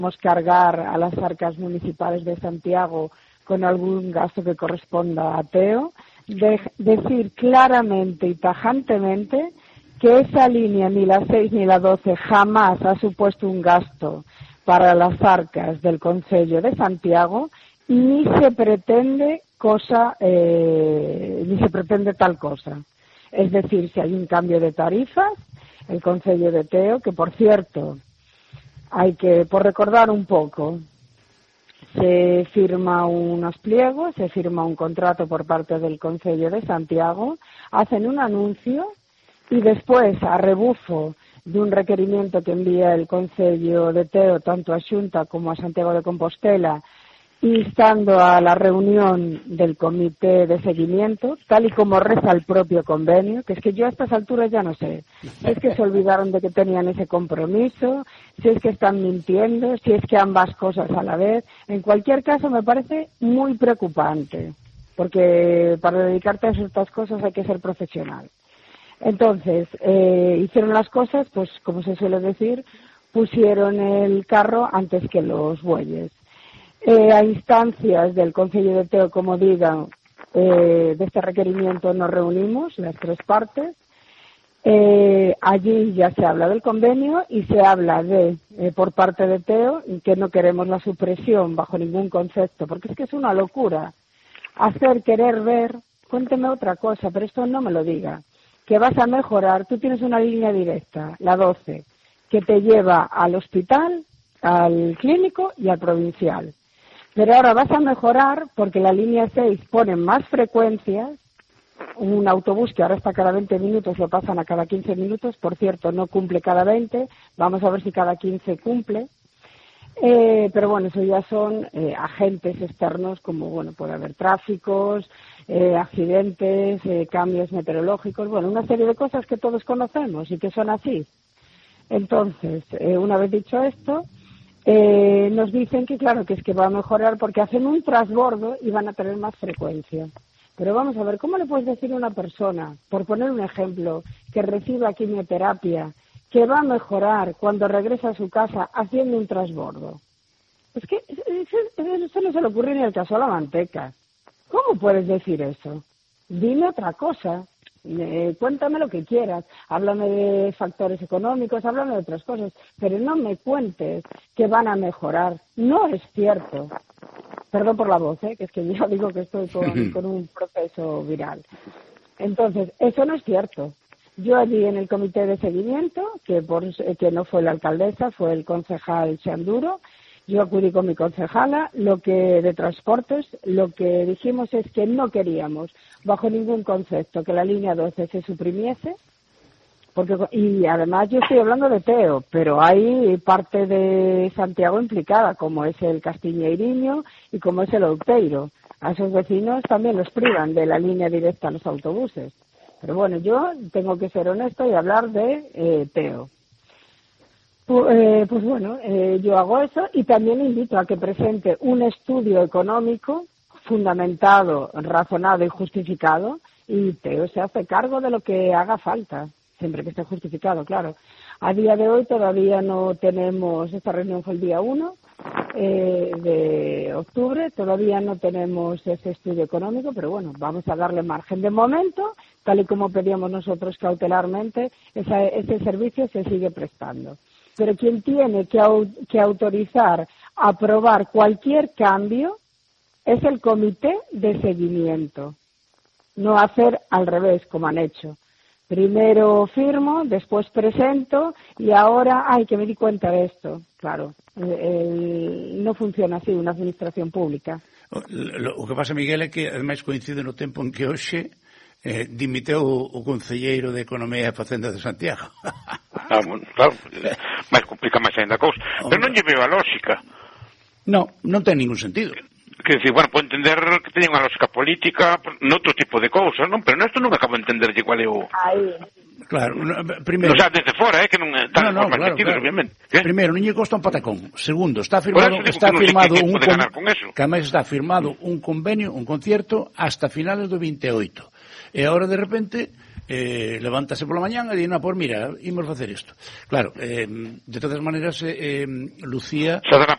cargar a las arcas municipales de Santiago con algún gasto que corresponda a Teo, decir claramente y tajantemente que esa línea, ni la 6 ni la 12, jamás ha supuesto un gasto para las arcas del Concello de Santiago, ni se pretende tal cosa. Es decir, si hay un cambio de tarifas, el Concello de Teo, que por cierto, por recordar un poco, se firma unos pliegos, se firma un contrato por parte del Concello de Santiago, hacen un anuncio y después, a rebufo de un requerimiento que envía el Concello de Teo tanto a Xunta como a Santiago de Compostela, instando a la reunión del comité de seguimiento, tal y como reza el propio convenio, que es que yo a estas alturas ya no sé, si es que se olvidaron de que tenían ese compromiso, si es que están mintiendo, si es que ambas cosas a la vez. En cualquier caso me parece muy preocupante, porque para dedicarte a estas cosas hay que ser profesional. Entonces, hicieron las cosas, pues como se suele decir, pusieron el carro antes que los bueyes. A instancias del Concello de Teo, como digan, de este requerimiento nos reunimos, las tres partes. Allí ya se habla del convenio y se habla por parte de Teo, que no queremos la supresión bajo ningún concepto, porque es que es una locura querer ver, cuénteme otra cosa, pero esto no me lo diga, que vas a mejorar. Tú tienes una línea directa, la 12, que te lleva al hospital, al clínico y al provincial. Pero ahora vas a mejorar porque la línea 6 pone más frecuencias, un autobús que ahora está cada 20 minutos lo pasan a cada 15 minutos, por cierto, no cumple cada 20, vamos a ver si cada 15 cumple. Pero bueno, eso ya son agentes externos como, bueno, puede haber tráficos, accidentes, cambios meteorológicos, bueno, una serie de cosas que todos conocemos y que son así. Entonces, una vez dicho esto, nos dicen que claro, que es que va a mejorar porque hacen un transbordo y van a tener más frecuencia. Pero vamos a ver, ¿cómo le puedes decir a una persona, por poner un ejemplo, que reciba quimioterapia, que va a mejorar cuando regresa a su casa haciendo un transbordo? Es que eso no se le ocurre ni al caso a la manteca. ¿Cómo puedes decir eso? Dime otra cosa. Cuéntame lo que quieras, háblame de factores económicos, háblame de otras cosas, pero no me cuentes que van a mejorar. No es cierto. Perdón por la voz, que es que yo digo que estoy con un proceso viral. Entonces, eso no es cierto. Yo allí en el comité de seguimiento, que no fue la alcaldesa, fue el concejal Xanduro, yo acudí con mi concejala, de transportes, lo que dijimos es que no queríamos, bajo ningún concepto, que la línea 12 se suprimiese, y además yo estoy hablando de Teo, pero hay parte de Santiago implicada, como es el Castiñeiriño y como es el Outeiro. A esos vecinos también los privan de la línea directa a los autobuses. Pero bueno, yo tengo que ser honesto y hablar de Teo. Pues bueno, yo hago eso y también invito a que presente un estudio económico fundamentado, razonado y justificado, y Teo se hace cargo de lo que haga falta, siempre que esté justificado, claro. A día de hoy todavía no tenemos, esta reunión fue el día 1 de octubre, todavía no tenemos ese estudio económico, pero bueno, vamos a darle margen. De momento, tal y como pedíamos nosotros cautelarmente, ese servicio se sigue prestando. Pero quien tiene que autorizar, aprobar cualquier cambio, es el comité de seguimiento. No hacer al revés, como han hecho. Primero firmo, después presento y ahora, que me di cuenta de esto. Claro, no funciona así una administración pública. O que pasa, Miguel, é que ademais coincide no tempo en que hoxe dimiteu o concelleiro de Economía e Facenda de Santiago. Claro, máis complica máis ainda a cousa. Pero non lle veo a lógica. Non ten ningún sentido. Que decir, bueno, pode entender que teña unha lógica política noutro tipo de cousas, non? Pero nesto non acabo de entenderlle cual é o... Claro, primeiro... O sea, desde fora, que non tan formas claro, metidos, obviamente. Primeiro, non lle costa un patacón. Segundo, está firmado un convenio, un concierto hasta finales do 28. E agora, de repente, levántase pola mañán e di, no, pois mira, imos facer isto. Claro, de todas maneiras, Lucía... Xa dará